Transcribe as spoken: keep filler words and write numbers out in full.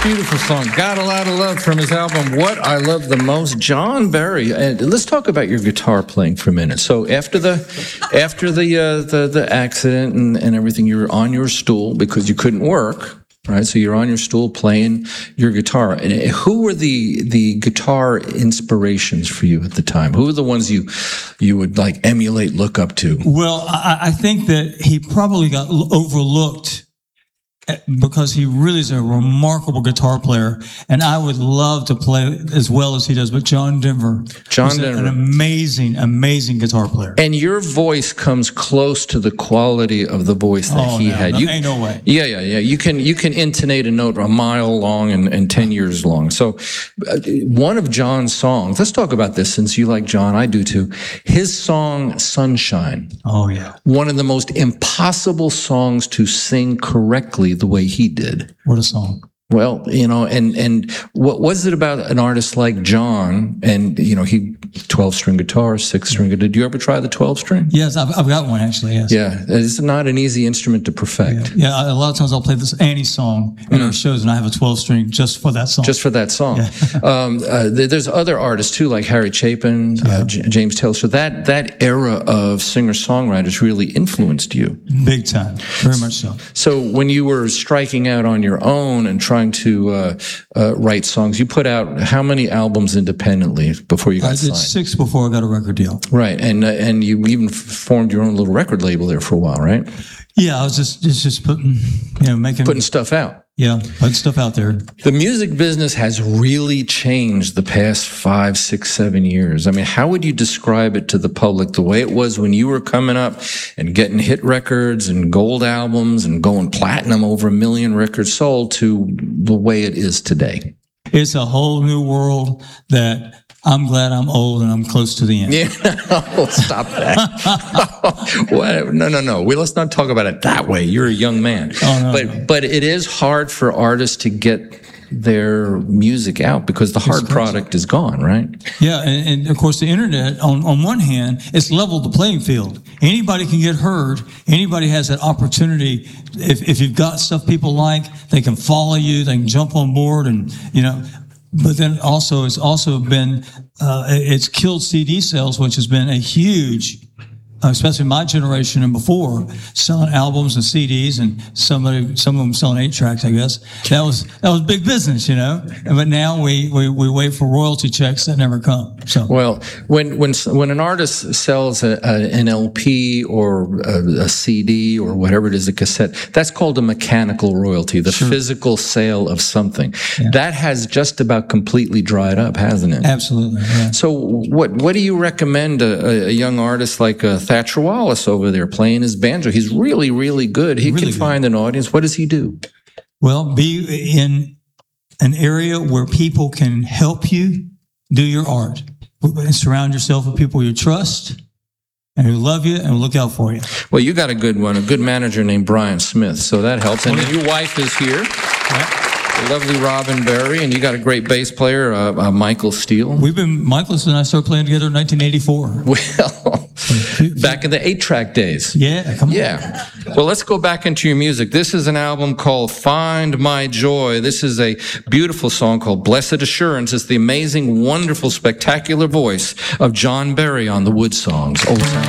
Beautiful song. Got a lot of love from his album, What I Love the Most, John Barry. And let's talk about your guitar playing for a minute. So after the after the uh, the, the accident and, and everything, you were on your stool because you couldn't work, right? So you're on your stool playing your guitar. And who were the the guitar inspirations for you at the time? Who were the ones you you would like emulate, look up to? Well, I, I think that he probably got overlooked because he really is a remarkable guitar player, and I would love to play as well as he does. But John Denver, John is Denver, an amazing, amazing guitar player. And your voice comes close to the quality of the voice that oh, he no, had. No, You, ain't no way. Yeah, yeah, yeah. You can you can intonate a note a mile long and, and ten years long. So, uh, one of John's songs. Let's talk about this since you like John. I do too. His song "Sunshine." Oh yeah. One of the most impossible songs to sing correctly the way he did. What a song. Well, you know, and, and what was it about an artist like John? And, you know, he twelve string guitar, six string. Did you ever try the twelve string? Yes, I've, I've got one actually. Yes. Yeah. It's not an easy instrument to perfect. Yeah, yeah, a lot of times I'll play this Annie song in mm. our shows, and I have a twelve string just for that song. Just for that song. Yeah. um, uh, there's other artists too, like Harry Chapin, yeah. uh, J- James Taylor. So that, that era of singer-songwriters really influenced you. Big time. Very much so. So when you were striking out on your own and trying to uh, uh, write songs, you put out how many albums independently before you got I signed? did six before I got a record deal. Right, and uh, and you even f- formed your own little record label there for a while, right? Yeah, I was just just, just putting, you know, making putting stuff out. Yeah, putting stuff out there. The music business has really changed the past five, six, seven years. I mean, how would you describe it to the public, the way it was when you were coming up and getting hit records and gold albums and going platinum, over a million records sold, to the way it is today? It's a whole new world that I'm glad I'm old and I'm close to the end. Yeah, oh, stop that. What? No, no, no. We, let's not talk about it that way. You're a young man. Oh, no, but no. but it is hard for artists to get their music out because the hard product is gone, right? Yeah, and, and of course the internet, on, on one hand, it's leveled the playing field. Anybody can get heard. Anybody has that opportunity. If, if you've got stuff people like, they can follow you, they can jump on board, and, you know, but then also, it's also been, uh, it's killed C D sales, which has been a huge, uh, especially my generation and before, selling albums and C Ds, and somebody, some of them selling eight tracks, I guess. That was, that was big business, you know? But now we, we, we wait for royalty checks that never come. So. Well, when, when, when an artist sells a, a, an L P or a, a C D or whatever it is, a cassette, that's called a mechanical royalty, the sure. physical sale of something. Yeah. That has just about completely dried up, hasn't it? Absolutely. Yeah. So what, what do you recommend a, a young artist like uh, Thatcher Wallace over there playing his banjo? He's really, really good. He really can good. find an audience. What does he do? Well, be in an area where people can help you do your art. Surround yourself with people you trust and who love you and will look out for you. Well, you got a good one, a good manager named Brian Smith, so that helps. And your wife is here. Yeah. The lovely Robin Berry, and you got a great bass player, uh, uh, Michael Steele. We've been, Michael and I started playing together in nineteen eighty-four. Well, back in the eight-track days. Yeah, come on. Yeah. Well, let's go back into your music. This is an album called Find My Joy. This is a beautiful song called Blessed Assurance. It's the amazing, wonderful, spectacular voice of John Barry on the Wood Songs. Old Time.